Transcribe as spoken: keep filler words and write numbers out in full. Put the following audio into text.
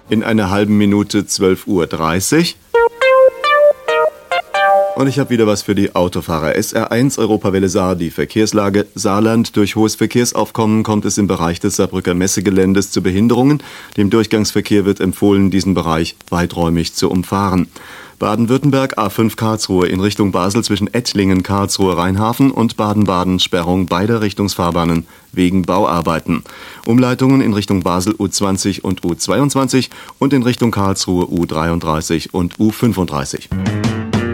In einer halben Minute zwölf Uhr dreißig. Und ich habe wieder was für die Autofahrer. S R eins Europawelle Saar, die Verkehrslage. Saarland: Durch hohes Verkehrsaufkommen kommt es im Bereich des Saarbrücker Messegeländes zu Behinderungen. Dem Durchgangsverkehr wird empfohlen, diesen Bereich weiträumig zu umfahren. Baden-Württemberg: A fünf Karlsruhe in Richtung Basel zwischen Ettlingen, Karlsruhe, Rheinhafen und Baden-Baden, Sperrung beider Richtungsfahrbahnen wegen Bauarbeiten. Umleitungen in Richtung Basel U zwanzig und U zweiundzwanzig und in Richtung Karlsruhe U dreiunddreißig und U fünfunddreißig.